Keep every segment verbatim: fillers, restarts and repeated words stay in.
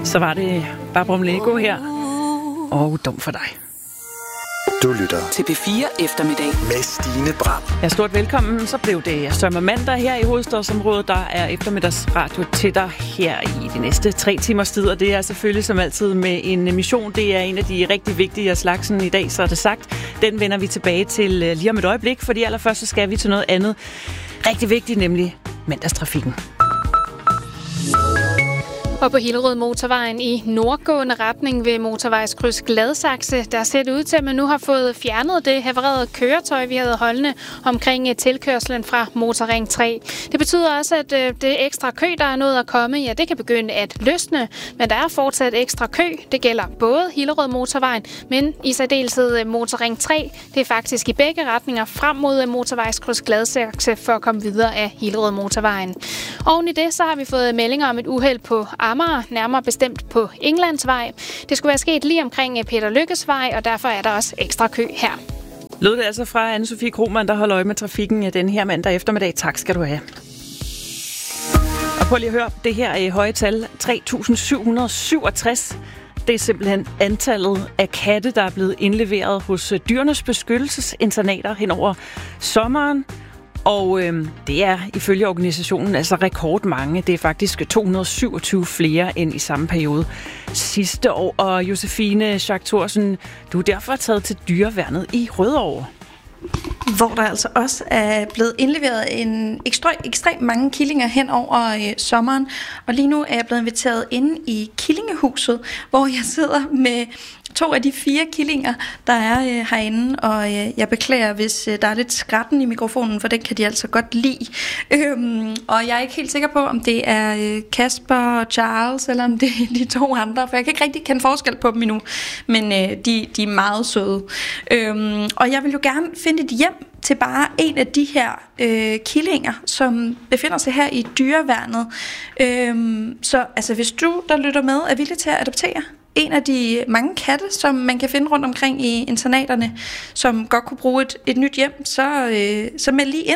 Så var det Barbara Lego her. Og dum for dig. Du lytter til P fire Eftermiddag med Stine Bram. Ja, stort velkommen. Så blev det søndag mandag her i hovedstadsområdet. Der er eftermiddagsradio til dig her i de næste tre timers tid. Og det er selvfølgelig som altid med en mission. Det er en af de rigtig vigtige af slagsen i dag, så er det sagt. Den vender vi tilbage til lige om et øjeblik, fordi allerførst så skal vi til noget andet rigtig vigtigt, nemlig mandagstrafikken. Og på Hillerød Motorvejen i nordgående retning ved motorvejskryds Gladsaxe, der ser det ud til, at man nu har fået fjernet det havererede køretøj, vi havde holdende omkring tilkørslen fra Motorring tre. Det betyder også, at det ekstra kø, der er nået at komme, ja, det kan begynde at løsne, men der er fortsat ekstra kø. Det gælder både Hillerød Motorvejen, men i særdeleshed Motorring tre. Det er faktisk i begge retninger frem mod motorvejskryds Gladsaxe for at komme videre af Hillerød Motorvejen. Oven i det, så har vi fået meldinger om et uheld på Amager, nærmere bestemt på Englandsvej. Det skulle være sket lige omkring Peter Lykkes vej, og derfor er der også ekstra kø her. Lød det altså fra Anne-Sophie Krohmann, der holder øje med trafikken den her mandag eftermiddag. Tak skal du have. Og prøv lige at høre, det her er høje tal, tre tusind syv hundrede og syvogtres. Det er simpelthen antallet af katte, der er blevet indleveret hos Dyrenes Beskyttelsesinternater hen over sommeren. Og øh, det er ifølge organisationen altså rekordmange. Det er faktisk to hundrede og syvogtyve flere end i samme periode sidste år. Og Josefine Schack Thorsen, du er derfor taget til dyreværnet i Rødovre. Hvor der altså også er blevet indleveret en ekstrem, ekstremt mange killinger hen over øh, sommeren. Og lige nu er jeg blevet inviteret inde i killingehuset, hvor jeg sidder med to af de fire killinger, der er øh, herinde, og øh, jeg beklager, hvis øh, der er lidt skratten i mikrofonen, for den kan de altså godt lide. Øhm, og jeg er ikke helt sikker på, om det er øh, Kasper og Charles, eller om det er de to andre, for jeg kan ikke rigtig kende forskel på dem endnu, men øh, de, de er meget søde. Øhm, og jeg vil jo gerne finde et hjem til bare en af de her øh, killinger, som befinder sig her i dyreværnet. Øhm, så altså, hvis du, der lytter med, er villig til at adoptere en af de mange katte, som man kan finde rundt omkring i internaterne, som godt kunne bruge et, et nyt hjem, så, øh, så meld lige ind.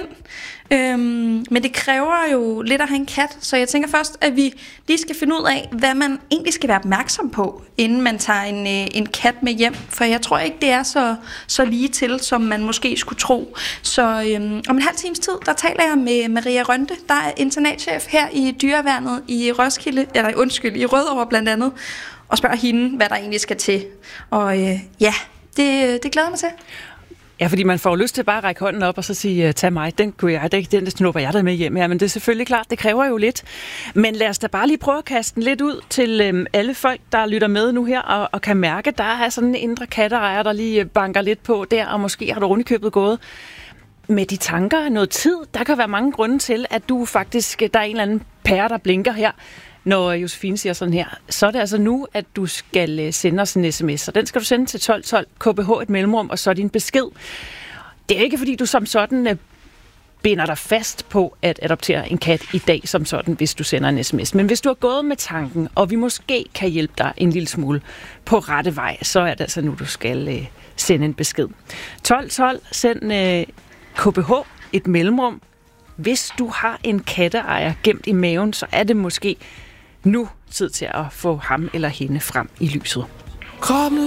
Øhm, men det kræver jo lidt at have en kat, så jeg tænker først, at vi lige skal finde ud af, hvad man egentlig skal være opmærksom på, inden man tager en, øh, en kat med hjem. For jeg tror ikke, det er så, så lige til, som man måske skulle tro. Så øhm, om en halv times tid, der taler jeg med Maria Rønte, der er internatchef her i dyreværnet i Roskilde, eller undskyld, i Rødovre blandt andet, og spørger hende, hvad der egentlig skal til. Og øh, ja, det, det glæder mig til. Ja, fordi man får lyst til bare at række hånden op og så sige, tag mig, den kunne jeg, den, den snupper jeg der med hjem. Ja, men det er selvfølgelig klart, det kræver jo lidt. Men lad os da bare lige prøve at kaste den lidt ud til øhm, alle folk, der lytter med nu her, og, og kan mærke, der er sådan en indre katteejer, der lige banker lidt på der, og måske har du ovenikøbet gået med de tanker noget tid. Der kan være mange grunde til, at du faktisk, der er en eller anden pære, der blinker her. Når Josefine siger sådan her, så er det altså nu, at du skal sende os en sms, og den skal du sende til tolv tolv K B H et mellemrum, og så din besked. Det er ikke, fordi du som sådan binder dig fast på at adoptere en kat i dag som sådan, hvis du sender en sms. Men hvis du har gået med tanken, og vi måske kan hjælpe dig en lille smule på rette vej, så er det altså nu, du skal uh, sende en besked. tolv tolv, send uh, K B H et mellemrum. Hvis du har en katteejer gemt i maven, så er det måske nu tid til at få ham eller hende frem i lyset.